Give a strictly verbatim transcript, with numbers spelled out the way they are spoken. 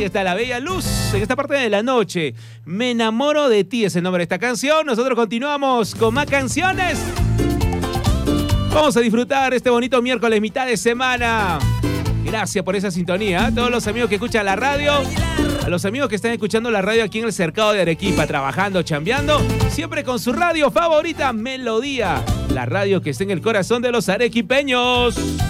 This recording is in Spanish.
está la bella luz en esta parte de la noche. Me enamoro de ti es el nombre de esta canción. Nosotros continuamos con más canciones. Vamos a disfrutar este bonito miércoles, mitad de semana. Gracias por esa sintonía. A todos los amigos que escuchan la radio, a los amigos que están escuchando la radio aquí en el Cercado de Arequipa, trabajando, chambeando, siempre con su radio favorita, Melodía. La radio que está en el corazón de los arequipeños.